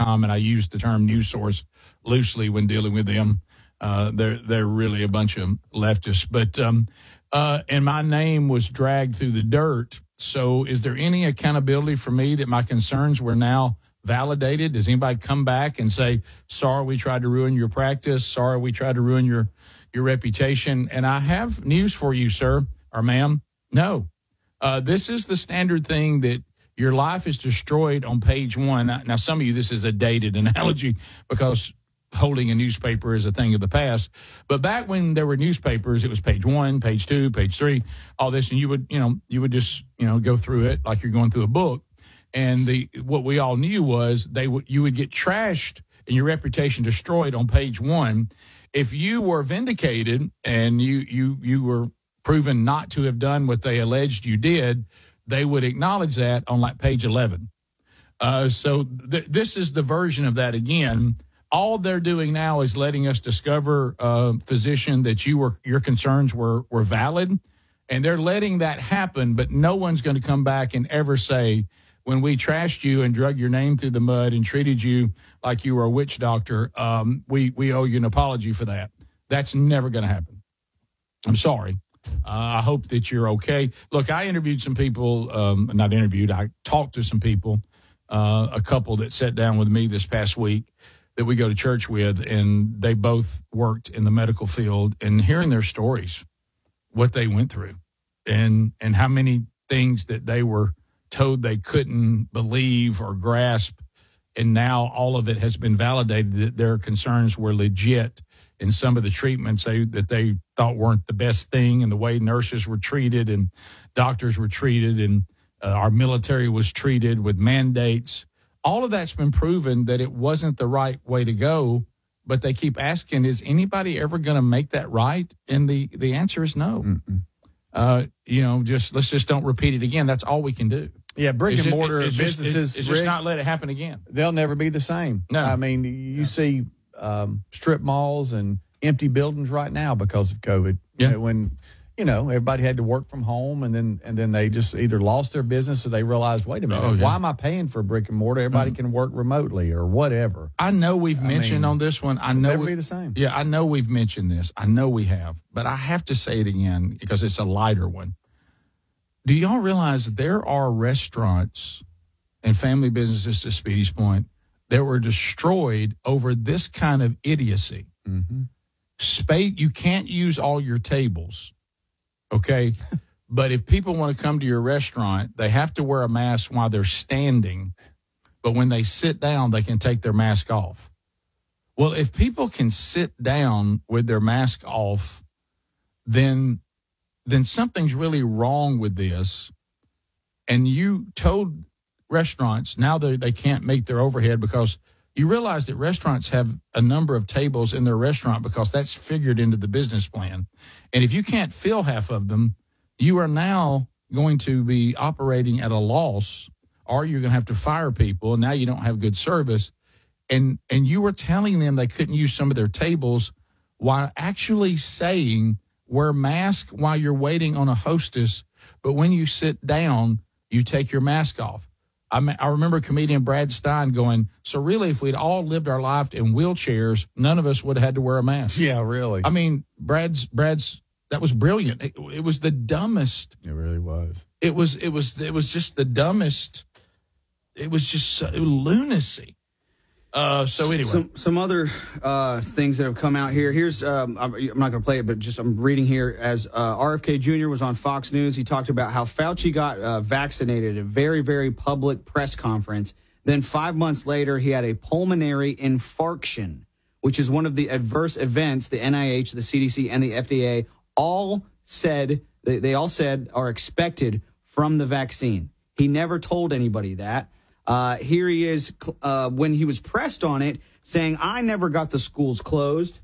newssource.com, and I use the term news source loosely when dealing with them. They're really a bunch of leftists. But and my name was dragged through the dirt. So is there any accountability for me that my concerns were now validated? Does anybody come back and say, sorry, we tried to ruin your practice. Sorry, we tried to ruin your reputation? And I have news for you, sir or ma'am. No. This is the standard thing that your life is destroyed on page one. Now, some of you, this is a dated analogy because holding a newspaper is a thing of the past. But back when there were newspapers, it was page 1, page 2, page 3, all this, and you would just go through it like you're going through a book. And what we all knew was you would get trashed and your reputation destroyed on page 1. If you were vindicated and you were proven not to have done what they alleged you did, they would acknowledge that on like page 11. So this is the version of that again. All they're doing now is letting us discover, physician, that your concerns were valid, and they're letting that happen. But no one's going to come back and ever say, when we trashed you and drug your name through the mud and treated you like you were a witch doctor, we owe you an apology for that. That's never going to happen. I'm sorry. I hope that you're okay. Look, I interviewed some people, I talked to some people, a couple that sat down with me this past week that we go to church with, and they both worked in the medical field, and hearing their stories, what they went through, and how many things that they were told they couldn't believe or grasp, and now all of it has been validated that their concerns were legit, and some of the treatments that they thought weren't the best thing, and the way nurses were treated and doctors were treated, and our military was treated with mandates. All of that's been proven that it wasn't the right way to go, but they keep asking, is anybody ever going to make that right? And the answer is no. Let's just don't repeat it again. That's all we can do. Yeah, brick and mortar businesses, it's just not let it happen again. They'll never be the same. No. I mean, you see strip malls and empty buildings right now because of COVID. Yeah. When everybody had to work from home, and then they just either lost their business or they realized, wait a minute, why am I paying for brick and mortar? Everybody can work remotely or whatever. I know we've mentioned on this one. I know it'll never be the same. Yeah, I know we've mentioned this. I know we have, but I have to say it again because it's a lighter one. Do y'all realize that there are restaurants and family businesses, to Speedy's point, that were destroyed over this kind of idiocy? Mm-hmm. You can't use all your tables. Okay, but if people want to come to your restaurant, they have to wear a mask while they're standing. But when they sit down, they can take their mask off. Well, if people can sit down with their mask off, then something's really wrong with this. And you told restaurants now they can't make their overhead because you realize that restaurants have a number of tables in their restaurant because that's figured into the business plan. And if you can't fill half of them, you are now going to be operating at a loss, or you're going to have to fire people, and now you don't have good service. And you were telling them they couldn't use some of their tables while actually saying wear mask while you're waiting on a hostess, but when you sit down, you take your mask off. I remember comedian Brad Stein going, so really, if we'd all lived our life in wheelchairs, none of us would have had to wear a mask. Yeah, really. I mean, Brad's that was brilliant. It was the dumbest. It really was. It was just the dumbest. It was just lunacy. So anyway, some other things that have come out here. Here's I'm not going to play it, but just I'm reading here as RFK Jr. was on Fox News. He talked about how Fauci got vaccinated at a very, very public press conference. Then 5 months later, he had a pulmonary infarction, which is one of the adverse events the NIH, the CDC, and the FDA all said are expected from the vaccine. He never told anybody that. Here he is when he was pressed on it, saying, I never got the schools closed.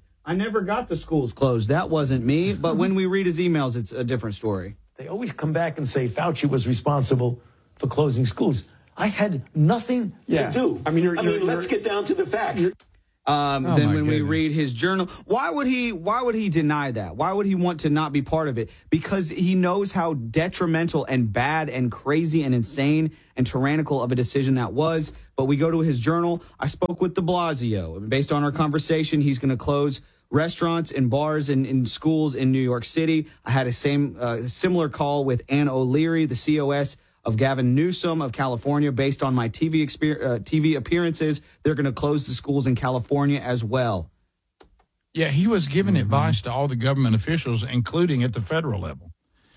That wasn't me. But when we read his emails, it's a different story. They always come back and say Fauci was responsible for closing schools. I had nothing to do. I mean, let's get down to the facts. Then when we read his journal, why would he deny that? Why would he want to not be part of it? Because he knows how detrimental and bad and crazy and insane and tyrannical of a decision that was. But we go to his journal. I spoke with de Blasio. Based on our conversation, he's going to close restaurants and bars and in schools in New York City. I had a similar call with Ann O'Leary, the COS of Gavin Newsom of California. Based on my TV appearances, they're going to close the schools in California as well. Yeah, he was giving advice to all the government officials, including at the federal level,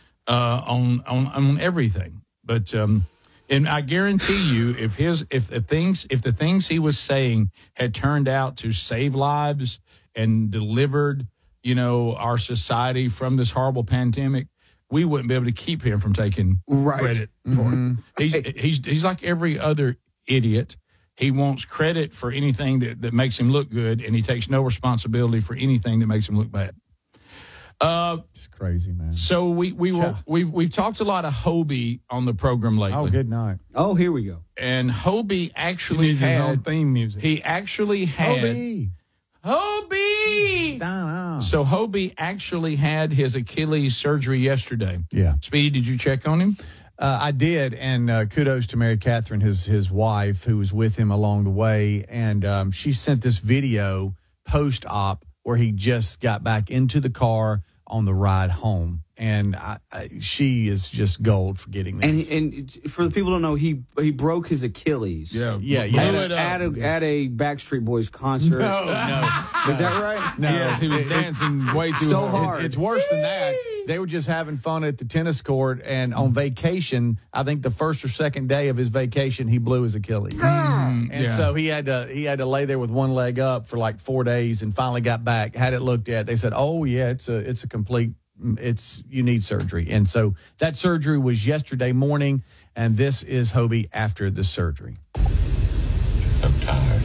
on everything. But and I guarantee you, if the things he was saying had turned out to save lives and delivered, our society from this horrible pandemic, we wouldn't be able to keep him from taking credit for it. He's like every other idiot. He wants credit for anything that makes him look good, and he takes no responsibility for anything that makes him look bad. It's crazy, man. So we've talked a lot of Hobie on the program lately. Oh, good night. Oh, here we go. And Hobie actually had his own theme music. He actually had Hobie. So Hobie actually had his Achilles surgery yesterday. Yeah. Speedy, did you check on him? I did, and kudos to Mary Catherine, his wife, who was with him along the way. And she sent this video post-op where he just got back into the car on the ride home. And she is just gold for getting this. And for the people who don't know, he broke his Achilles. Yeah. At a Backstreet Boys concert. No. Is that right? No. Yes, he was dancing way too so hard. hard. It's worse than that. They were just having fun at the tennis court, and on vacation, I think the first or second day of his vacation, he blew his Achilles. So he had to lay there with one leg up for like 4 days, and finally got back, had it looked at. They said, "Oh yeah, it's a complete. You need surgery." And so that surgery was yesterday morning, and this is Hobie after the surgery. I'm tired.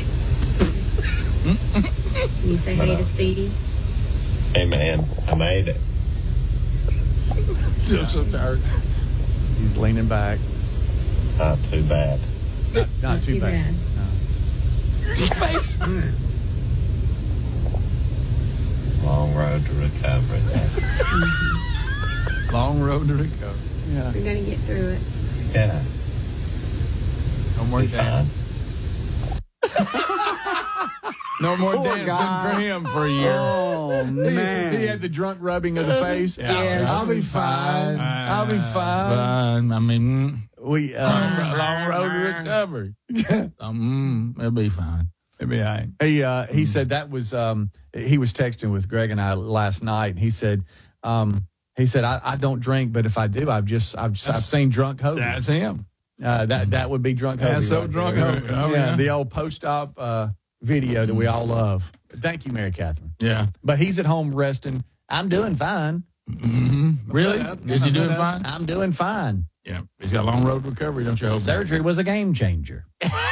Can you say hey to Speedy? Hey man, I made it. I'm so tired. He's leaning back. Not too bad. Not too bad. No. His face. Long road to recovery. Long road to recovery. Yeah. We're going to get through it. Yeah. No more Be fine. No more Poor dancing guy. for him for a year. Oh, man. He had the drunk rubbing of the face. Yeah. I'll be fine. I'll be fine. I mean, We long road to recovery. It'll be fine. It'll be all right. he said that was he was texting with Greg and I last night, and he said I don't drink, but if I do, I've seen drunk Hobie. That's him. That would be drunk Hobie. That's so right drunk there. Hobie. Oh, yeah, yeah. the old post-op video that we all love. Thank you, Mary Catherine. Yeah. But he's at home resting. I'm doing fine. Really? Is he doing fine? I'm doing fine. Yeah. He's got a long road to recovery, don't you hope? Surgery was a game changer.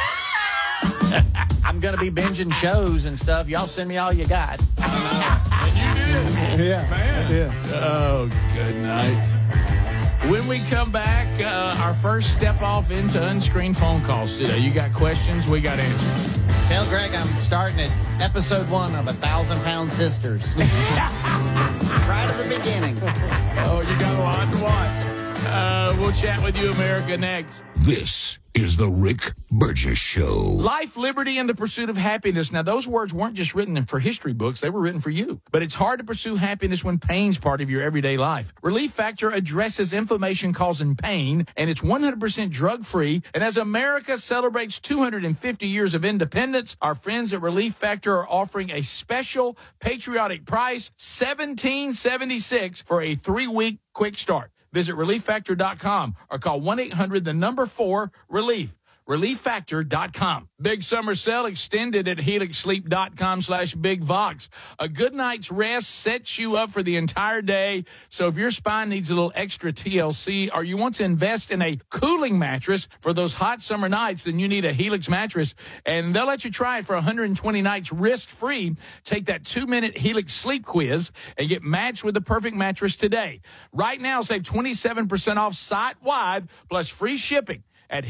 I'm going to be binging shows and stuff. Y'all send me all you got. And you did. Yeah, Man. I did. Oh, good night. When we come back, our first step off into unscreened phone calls today. You got questions? We got answers. Tell Greg I'm starting at episode 1 of 1,000 Pound Sisters. Right at the beginning. Oh, you got a lot to watch. We'll chat with you, America, next. This is the Rick Burgess Show. Life, liberty, and the pursuit of happiness. Now, those words weren't just written for history books. They were written for you. But it's hard to pursue happiness when pain's part of your everyday life. Relief Factor addresses inflammation causing pain, and it's 100% drug-free. And as America celebrates 250 years of independence, our friends at Relief Factor are offering a special patriotic price, $17.76 for a 3-week quick start. Visit ReliefFactor.com or call 1-800-4-RELIEF. ReliefFactor.com. Big summer sale extended at HelixSleep.com/BigVox. A good night's rest sets you up for the entire day. So if your spine needs a little extra TLC or you want to invest in a cooling mattress for those hot summer nights, then you need a Helix mattress. And they'll let you try it for 120 nights risk-free. Take that 2-minute Helix sleep quiz and get matched with the perfect mattress today. Right now, save 27% off site-wide plus free shipping at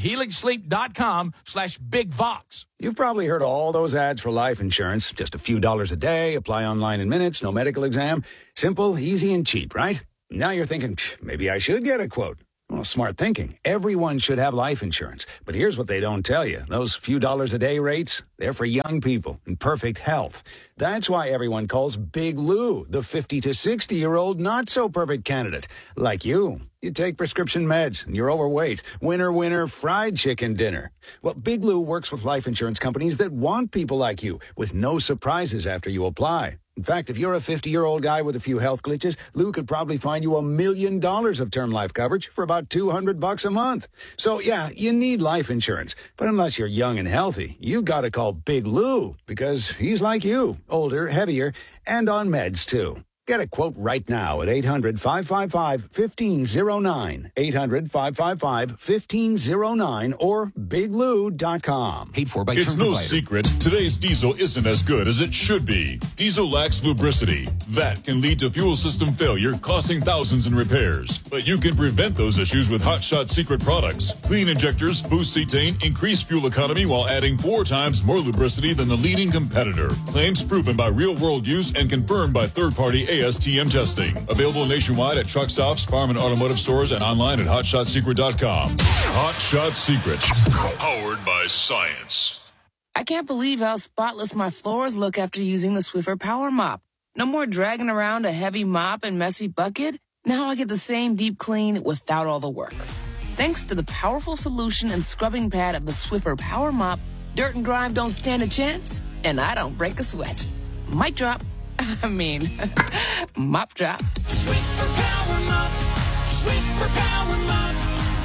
helixsleep.com/bigvox. You've probably heard all those ads for life insurance. Just a few dollars a day, apply online in minutes, no medical exam. Simple, easy, and cheap, right? Now you're thinking, maybe I should get a quote. Well, smart thinking. Everyone should have life insurance. But here's what they don't tell you. Those few dollars a day rates, they're for young people in perfect health. That's why everyone calls Big Lou the 50 to 60-year-old not-so-perfect candidate. Like you. You take prescription meds and you're overweight. Winner, winner, fried chicken dinner. Well, Big Lou works with life insurance companies that want people like you with no surprises after you apply. In fact, if you're a 50-year-old guy with a few health glitches, Lou could probably find you $1 million of term life coverage for about $200 a month. So, yeah, you need life insurance. But unless you're young and healthy, you gotta call Big Lou because he's like you, older, heavier, and on meds, too. Get a quote right now at 800-555-1509, 800-555-1509, or biglou.com. Paid for by It's term no provider. secret today's diesel isn't as good as it should be. Diesel lacks lubricity. That can lead to fuel system failure, costing thousands in repairs. But you can prevent those issues with Hot Shot Secret products. Clean injectors, boost cetane, increase fuel economy while adding 4 times more lubricity than the leading competitor. Claims proven by real-world use and confirmed by third-party ASTM testing. Available nationwide at truck stops, farm and automotive stores, and online at hotshotsecret.com. Hot Shot Secret. Powered by science. I can't believe how spotless my floors look after using the Swiffer Power Mop. No more dragging around a heavy mop and messy bucket. Now I get the same deep clean without all the work. Thanks to the powerful solution and scrubbing pad of the Swiffer Power Mop, dirt and grime don't stand a chance, and I don't break a sweat. Mic drop. I mean, mop drop. Swiffer Power Mop. Swiffer Power Mop.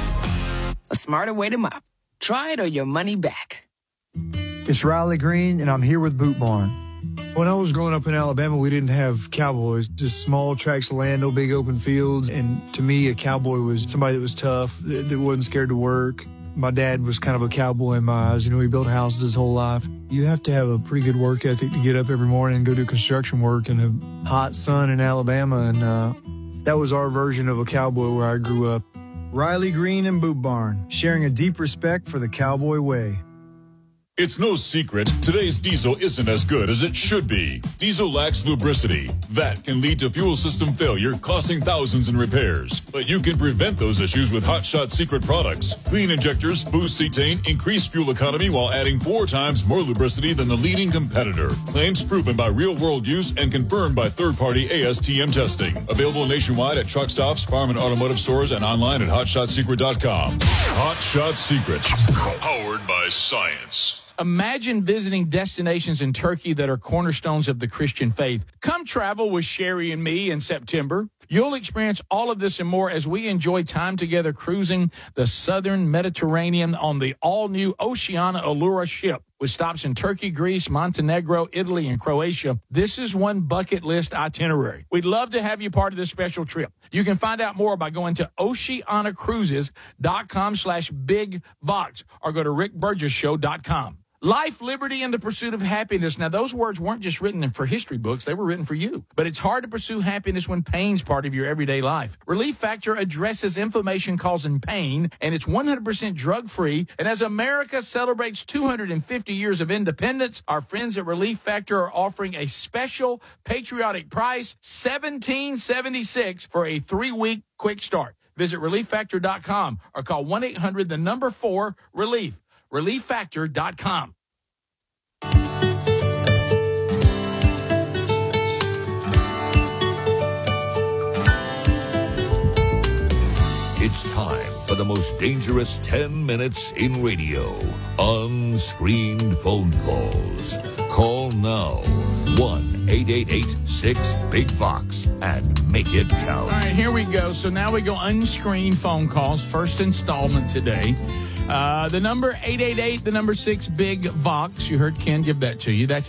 A smarter way to mop. Try it or your money back. It's Riley Green, and I'm here with Boot Barn. When I was growing up in Alabama, we didn't have cowboys, just small tracts of land, no big open fields. And to me, a cowboy was somebody that was tough, that wasn't scared to work. My dad was kind of a cowboy in my eyes. You know, he built houses his whole life. You have to have a pretty good work ethic to get up every morning and go do construction work in a hot sun in Alabama. And that was our version of a cowboy where I grew up. Riley Green and Boot Barn, sharing a deep respect for the cowboy way. It's no secret today's diesel isn't as good as it should be. Diesel lacks lubricity. That can lead to fuel system failure, costing thousands in repairs. But you can prevent those issues with Hot Shot Secret products. Clean injectors, boost cetane, increase fuel economy while adding 4 times more lubricity than the leading competitor. Claims proven by real-world use and confirmed by third-party ASTM testing. Available nationwide at truck stops, farm and automotive stores, and online at hotshotsecret.com. Hot Shot Secret. Powered by science. Imagine visiting destinations in Turkey that are cornerstones of the Christian faith. Come travel with Sherry and me in September. You'll experience all of this and more as we enjoy time together cruising the southern Mediterranean on the all-new Oceania Allura ship. With stops in Turkey, Greece, Montenegro, Italy, and Croatia, this is one bucket list itinerary. We'd love to have you part of this special trip. You can find out more by going to oceanacruises.com/bigvox or go to rickburgesshow.com. Life, liberty, and the pursuit of happiness. Now, those words weren't just written for history books. They were written for you. But it's hard to pursue happiness when pain's part of your everyday life. Relief Factor addresses inflammation causing pain, and it's 100% drug-free. And as America celebrates 250 years of independence, our friends at Relief Factor are offering a special patriotic price, $17.76 for a 3-week quick start. Visit ReliefFactor.com or call 1-800-4-RELIEF. ReliefFactor.com. It's time for the most dangerous 10 minutes in radio. Unscreened phone calls. Call now. 1-888-6-BIG-VOX and make it count. All right, here we go. So now we go unscreened phone calls. First installment today. The number 888, the number 6-BIG-VOX. You heard Ken give that to you. That's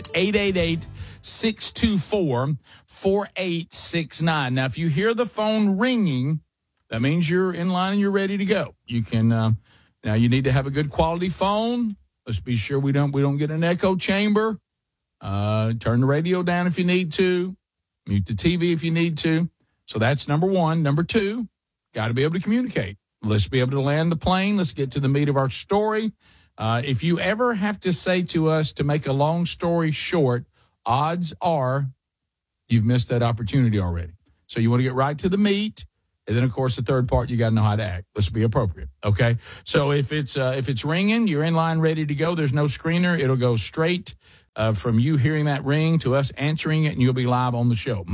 888-624-4869. Now, if you hear the phone ringing, that means you're in line and you're ready to go. You can, now you need to have a good quality phone. Let's be sure we don't get an echo chamber. Turn the radio down if you need to. Mute the TV if you need to. So that's number one. Number two, got to be able to communicate. let's be able to land the plane. Let's get to the meat of our story. If you ever have to say to us to make a long story short, odds are you've missed that opportunity already. So you want to get right to the meat. And then, of course, the third part, you got to know how to act. Let's be appropriate, okay? So if it's ringing, you're in line ready to go. There's no screener. It'll go straight from you hearing that ring to us answering it, and you'll be live on the show.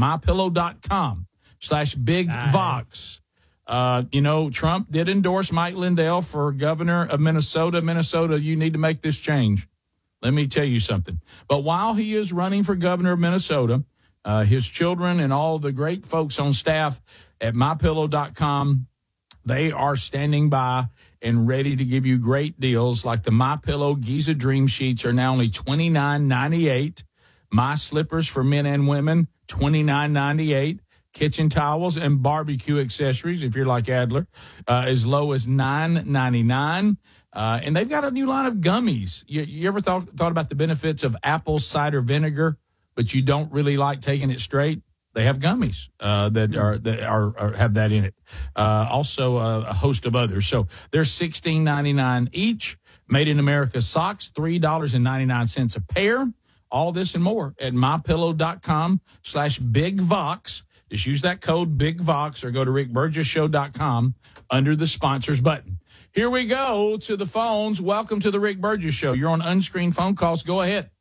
MyPillow.com/BigVox. Trump did endorse Mike Lindell for governor of Minnesota. Minnesota, you need to make this change. Let me tell you something. But while he is running for governor of Minnesota, his children and all the great folks on staff at MyPillow.com, they are standing by and ready to give you great deals like the MyPillow Giza Dream Sheets are now only $29.98. My Slippers for men and women, $29.98. Kitchen towels and barbecue accessories, if you're like Adler, as low as $9.99. And they've got a new line of gummies. You ever thought about the benefits of apple cider vinegar, but you don't really like taking it straight? They have gummies that have that in it. Also, a host of others. So they're $16.99 each. Made in America socks, $3.99 a pair. All this and more at MyPillow.com/BigVox. Just use that code BigVox or go to RickBurgessShow.com under the sponsors button. Here we go to the phones. Welcome to the Rick Burgess Show. You're on unscreened phone calls. Go ahead.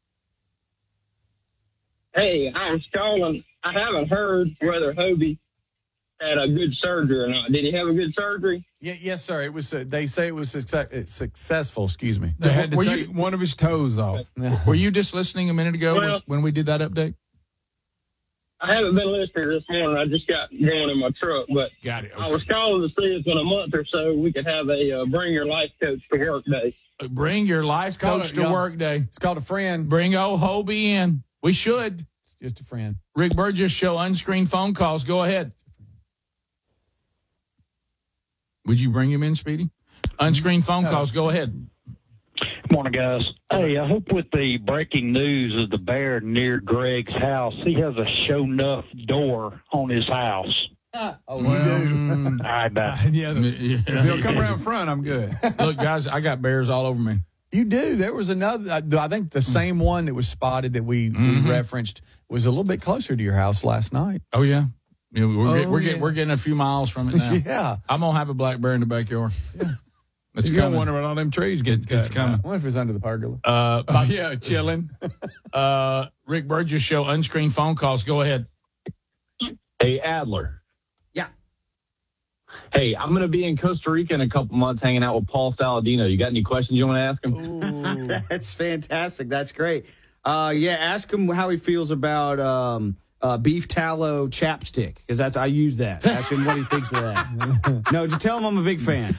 Hey, I'm calling. I haven't heard whether Hobie had a good surgery or not. Did he have a good surgery? Yes, sir. It was. They say it was successful. Excuse me. They had to take one of his toes off. Were you just listening a minute ago when we did that update? I haven't been listening this morning. I just got going in my truck, but got it. Okay. I was calling to see if in a month or so we could have a Bring Your Life Coach to Work Day. Bring Your Life Coach to Work Day. It's called a friend. Bring old Hobie in. We should. It's just a friend. Rick Burgess Show, unscreened phone calls. Go ahead. Would you bring him in, Speedy? Unscreened phone calls. Go ahead. Good morning, guys. Hey, I hope with the breaking news of the bear near Greg's house, he has a show enough door on his house. Oh, All right, bye. If he'll come around front, I'm good. Look, guys, I got bears all over me. You do. There was another. I think the same one that was spotted that we referenced was a little bit closer to your house last night. Oh yeah, we're getting a few miles from it now. Yeah, I'm gonna have a black bear in the backyard. Yeah. It's You're coming. wondering about all them trees getting cut. It's coming. I wonder if it's under the pergola. Yeah, chilling. Rick Burgess Show, unscreened phone calls. Go ahead. Hey, Adler. Yeah. Hey, I'm going to be in Costa Rica in a couple months hanging out with Paul Saladino. You got any questions you want to ask him? Ooh, that's fantastic. That's great. Ask him how he feels about beef tallow chapstick, because I use that. Ask him what he thinks of that. No, just tell him I'm a big fan.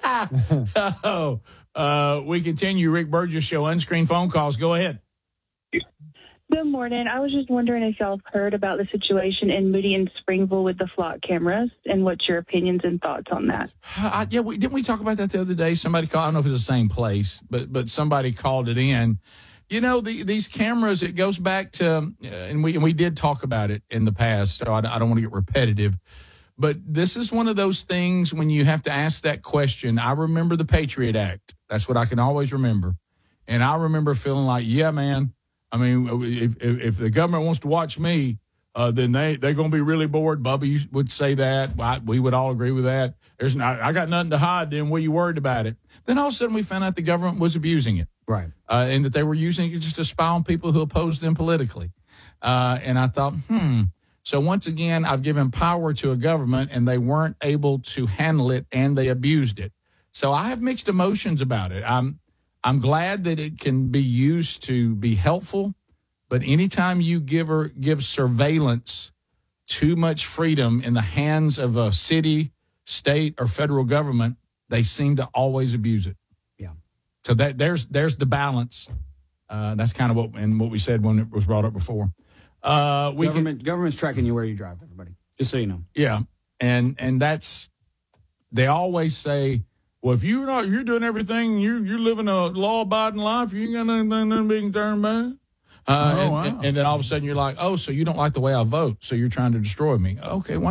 We continue. Rick Burgess Show, unscreened phone calls. Go ahead. Good morning. I was just wondering if y'all have heard about the situation in Moody and Springville with the flock cameras, and what's your opinions and thoughts on that? Didn't we talk about that the other day? Somebody called. I don't know if it was the same place, but somebody called it in. You know, these cameras, it goes back to, and we did talk about it in the past, so I don't want to get repetitive. But this is one of those things when you have to ask that question. I remember the Patriot Act. That's what I can always remember. And I remember feeling like, yeah, man, I mean, if the government wants to watch me, then they're going to be really bored. Bubby would say that. We would all agree with that. I got nothing to hide. Then what are you worried about it? Then all of a sudden we found out the government was abusing it. Right. And that they were using it just to spy on people who opposed them politically. And I thought, So once again, I've given power to a government and they weren't able to handle it and they abused it. So I have mixed emotions about it. I'm glad that it can be used to be helpful, but anytime you give surveillance too much freedom in the hands of a city, state, or federal government, they seem to always abuse it. Yeah. So there's the balance. That's kind of what we said when it was brought up before. Government's tracking you where you drive, everybody. Just so you know. Yeah, and they always say, well, if you're doing everything, you're living a law-abiding life, you ain't got nothing being turned back. Wow. And then all of a sudden you're like, oh, so you don't like the way I vote, so you're trying to destroy me. Okay, wow.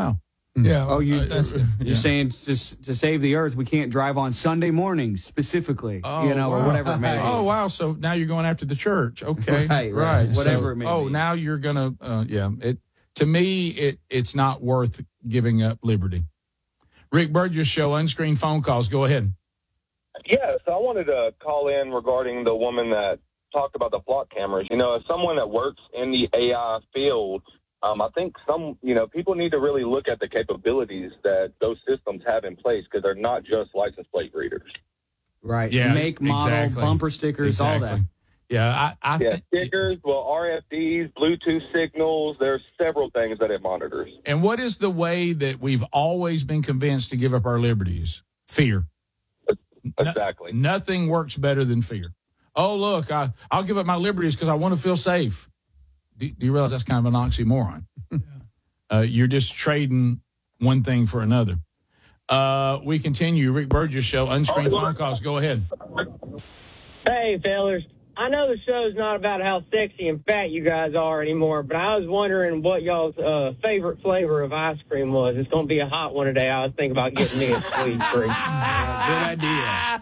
Yeah. Oh, you're saying just to save the earth, we can't drive on Sunday mornings specifically, or whatever it may be. Oh, wow. So now you're going after the church. Okay. Right. Whatever So, it may be. now you're going to, to me, it's not worth giving up liberty. Rick Burgess Show, unscreened phone calls. Go ahead. Yeah, so I wanted to call in regarding the woman that talked about the flock cameras. As someone that works in the AI field, I think people need to really look at the capabilities that those systems have in place because they're not just license plate readers. Right. Yeah, Make, model, exactly. bumper stickers, all that. Yeah, I think stickers, RFDs, Bluetooth signals. There's several things that it monitors. And what is the way that we've always been convinced to give up our liberties? Fear. Exactly. Nothing works better than fear. Oh, look, I'll give up my liberties because I want to feel safe. Do you realize that's kind of an oxymoron? You're just trading one thing for another. We continue. Rick Burgess Show, unscreened phone calls. Go ahead. Hey, fellas. I know the show's not about how sexy and fat you guys are anymore, but I was wondering what y'all's favorite flavor of ice cream was. It's going to be a hot one today. I was thinking about getting me a sweet treat. Good idea.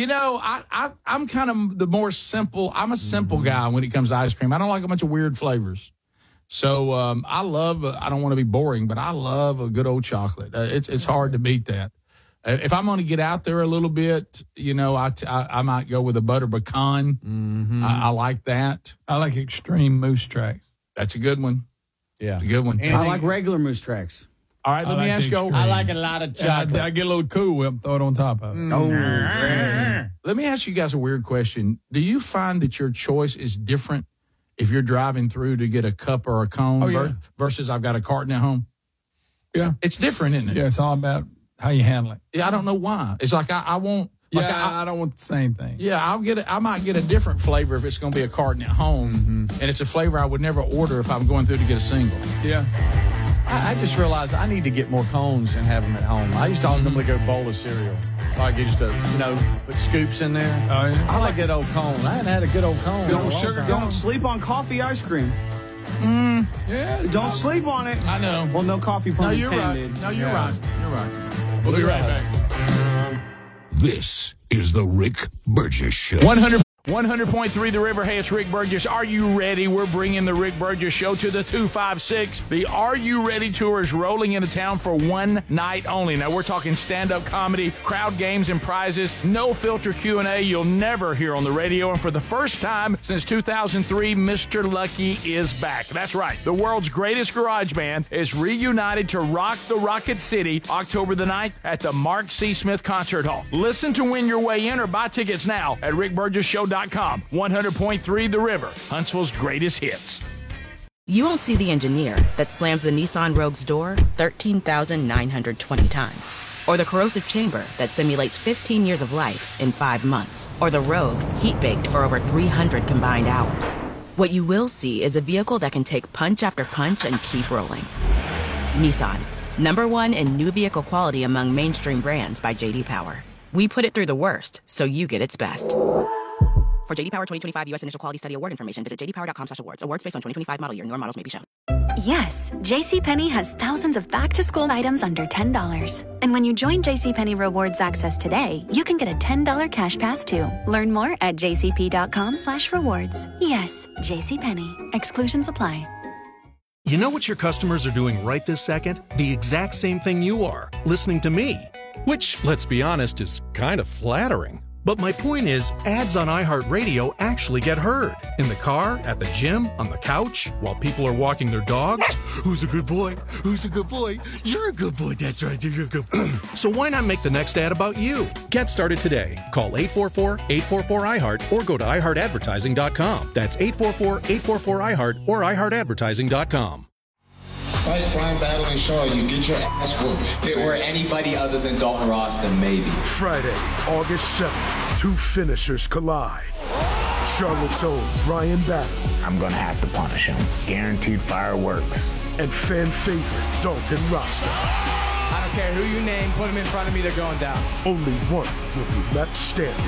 I'm kind of the more simple. I'm a simple guy when it comes to ice cream. I don't like a bunch of weird flavors. So I love, I don't want to be boring, but I love a good old chocolate. It's hard to beat that. If I'm going to get out there a little bit, I might go with a butter pecan. Mm-hmm. I like that. I like extreme moose tracks. That's a good one. Yeah. It's a good one. I like regular moose tracks. All right, let me ask you. I like a lot of chocolate. I get a little Cool Whip, throw it on top of it. Let me ask you guys a weird question. Do you find that your choice is different if you're driving through to get a cup or a cone versus I've got a carton at home? Yeah. It's different, isn't it? Yeah, it's all about how you handle it. Yeah, I don't know why. It's like I won't. Like I don't want the same thing. Yeah, I might get a different flavor if it's going to be a carton at home, and it's a flavor I would never order if I'm going through to get a single. Yeah. I just realized I need to get more cones and have them at home. I used to normally go bowl of cereal. Like just put scoops in there. Oh, yeah. I like good old cone. I hadn't had a good old cone. Don't sleep on coffee ice cream. Yeah. Don't sleep on it. I know. Well, no coffee pun No, you're intended. right. No, you're right. You're right. We'll be right back. This is the Rick Burgess Show. 100.3 The River. Hey, it's Rick Burgess. Are you ready? We're bringing the Rick Burgess Show to the 256. The Are You Ready Tour is rolling into town for one night only. Now, we're talking stand-up comedy, crowd games, and prizes. No filter Q&A you'll never hear on the radio. And for the first time since 2003, Mr. Lucky is back. That's right. The world's greatest garage band is reunited to rock the Rocket City October the 9th at the Mark C. Smith Concert Hall. Listen to win your way in or buy tickets now at rickburgesshow.com. 100.3 The River, Huntsville's greatest hits. You won't see the engineer that slams the Nissan Rogue's door 13,920 times. Or the corrosive chamber that simulates 15 years of life in 5 months. Or the Rogue heat-baked for over 300 combined hours. What you will see is a vehicle that can take punch after punch and keep rolling. Nissan, #1 in new vehicle quality among mainstream brands by J.D. Power. We put it through the worst, so you get its best. For J.D. Power 2025 U.S. Initial Quality Study Award information, visit jdpower.com/awards. Awards based on 2025 model year. Newer models may be shown. Yes, JCPenney has thousands of back-to-school items under $10. And when you join JCPenney Rewards Access today, you can get a $10 cash pass too. Learn more at jcp.com/rewards. Yes, JCPenney. Exclusions apply. You know what your customers are doing right this second? The exact same thing you are, listening to me. Which, let's be honest, is kind of flattering. But my point is, ads on iHeartRadio actually get heard. In the car, at the gym, on the couch, while people are walking their dogs. Who's a good boy? Who's a good boy? You're a good boy, that's right, you're a good boy. So why not make the next ad about you? Get started today. Call 844-844-iHeart or go to iHeartAdvertising.com. That's 844-844-iHeart or iHeartAdvertising.com. Fight crime, battling Shaw, you get your ass whooped. If it were anybody other than Dalton Ross, then maybe. Friday, August 7th, 2 finishers collide. Charlotte's own Brian Battle. I'm gonna have to punish him. Guaranteed fireworks. And fan favorite Dalton Rasta. I don't care who you name, put him in front of me, they're going down. Only one will be left standing.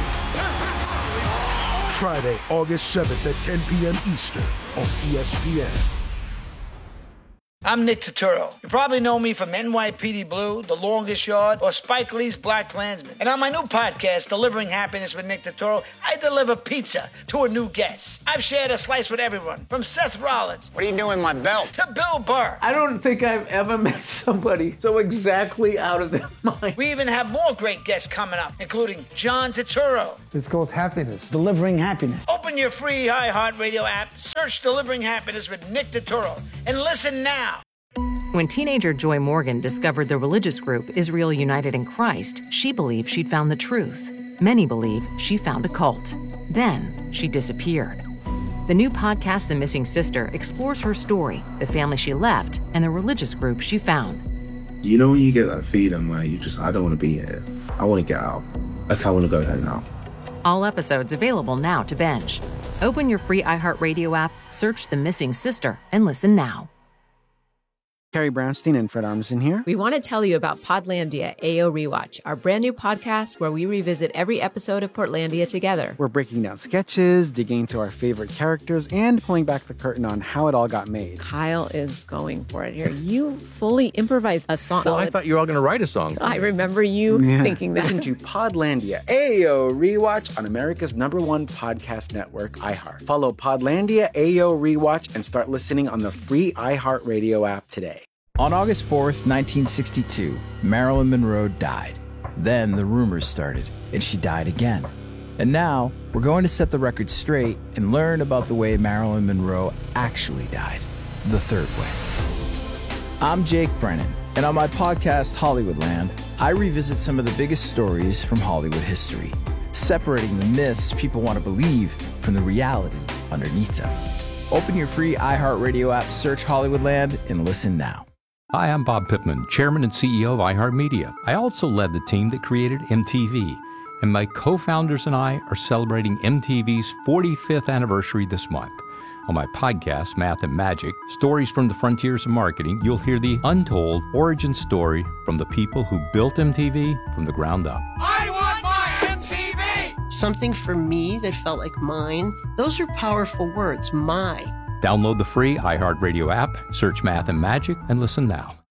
Friday, August 7th at 10 p.m. Eastern on ESPN. I'm Nick Turturro. You probably know me from NYPD Blue, The Longest Yard, or Spike Lee's Black Klansman. And on my new podcast, Delivering Happiness with Nick Turturro, I deliver pizza to a new guest. I've shared a slice with everyone, from Seth Rollins. What are you doing with my belt? To Bill Burr. I don't think I've ever met somebody so exactly out of their mind. We even have more great guests coming up, including John Turturro. It's called Happiness. Delivering Happiness. Open your free iHeartRadio app, search Delivering Happiness with Nick Turturro, and listen now. When teenager Joy Morgan discovered the religious group Israel United in Christ, she believed she'd found the truth. Many believe she found a cult. Then she disappeared. The new podcast, The Missing Sister, explores her story, the family she left, and the religious group she found. You know when you get that feeling where I don't want to be here. I want to get out. Like, I want to go home now. All episodes available now to binge. Open your free iHeartRadio app, search The Missing Sister, and listen now. Carrie Brownstein and Fred Armisen here. We want to tell you about Podlandia AO Rewatch, our brand new podcast where we revisit every episode of Portlandia together. We're breaking down sketches, digging into our favorite characters, and pulling back the curtain on how it all got made. Kyle is going for it here. You fully improvised a song. Well, I thought you were all going to write a song. I remember you thinking that. Listen to Podlandia AO Rewatch on America's #1 podcast network, iHeart. Follow Podlandia AO Rewatch and start listening on the free iHeartRadio app today. On August 4th, 1962, Marilyn Monroe died. Then the rumors started, and she died again. And now, we're going to set the record straight and learn about the way Marilyn Monroe actually died, the third way. I'm Jake Brennan, and on my podcast, Hollywoodland, I revisit some of the biggest stories from Hollywood history, separating the myths people want to believe from the reality underneath them. Open your free iHeartRadio app, search Hollywoodland, and listen now. Hi, I'm Bob Pittman, Chairman and CEO of iHeartMedia. I also led the team that created MTV, and my co-founders and I are celebrating MTV's 45th anniversary this month. On my podcast, Math and Magic, Stories from the Frontiers of Marketing, you'll hear the untold origin story from the people who built MTV from the ground up. I want my MTV! Something for me that felt like mine. Those are powerful words, my. Download the free iHeartRadio app, search Math and Magic, and listen now.